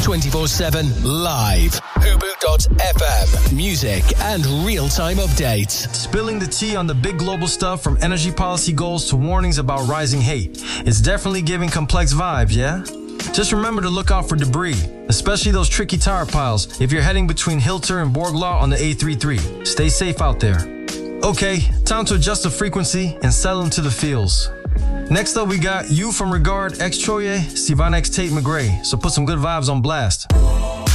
24/7 live. Hubu.fm. Music and real-time updates. Spilling the tea on the big global stuff, from energy policy goals to warnings about rising hate. It's definitely giving complex vibes, yeah? Just remember to look out for debris, especially those tricky tire piles, if you're heading between Hilter and Borglaw on the A33. Stay safe out there. Okay, time to adjust the frequency and settle into the feels. Next up, we got You from Regard, X Choye, Sivan X Tate McGray. So put some good vibes on blast.